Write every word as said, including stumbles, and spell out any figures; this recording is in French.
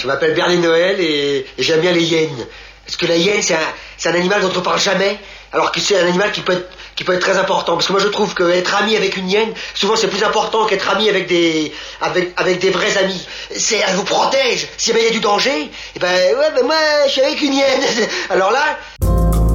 je m'appelle Berlin Noël et, et j'aime bien les hyènes. Parce que la hyène, c'est un, c'est un animal dont on parle jamais, alors que c'est un animal qui peut être, qui peut être très important. Parce que moi, je trouve qu'être ami avec une hyène, souvent, c'est plus important qu'être ami avec des, avec, avec des vrais amis. C'est, elle vous protège. Si jamais il y a du danger, et ben, ouais, ben moi, je suis avec une hyène. Alors là...